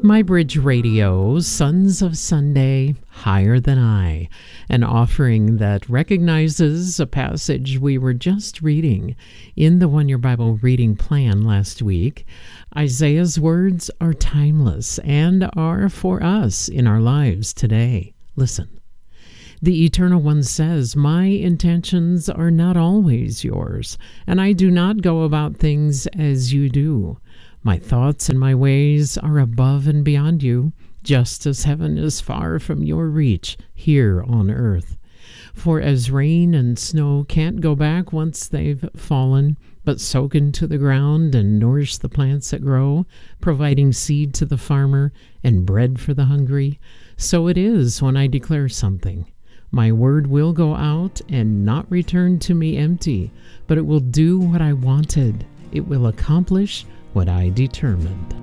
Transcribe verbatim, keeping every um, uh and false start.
My Bridge Radio, Sons of Sunday, Higher Than I, an offering that recognizes a passage we were just reading in the One Year Bible reading plan last week. Isaiah's words are timeless and are for us in our lives today. Listen. The Eternal One says, "My intentions are not always yours, and I do not go about things as you do. My thoughts and my ways are above and beyond you, just as heaven is far from your reach here on earth. For as rain and snow can't go back once they've fallen, but soak into the ground and nourish the plants that grow, providing seed to the farmer and bread for the hungry, so it is when I declare something. My word will go out and not return to me empty, but it will do what I wanted. It will accomplish what I determined."